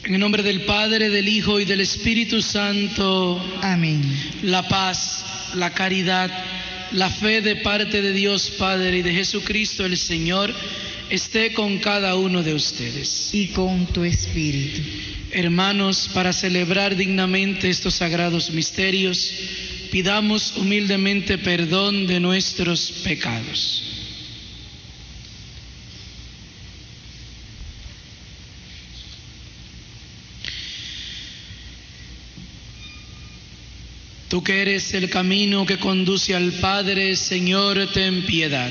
En el nombre del Padre, del Hijo y del Espíritu Santo. Amén. La paz, la caridad, la fe de parte de Dios Padre y de Jesucristo el Señor esté con cada uno de ustedes. Y con tu espíritu. Hermanos, para celebrar dignamente estos sagrados misterios, pidamos humildemente perdón de nuestros pecados. Tú que eres el camino que conduce al Padre, Señor, ten piedad.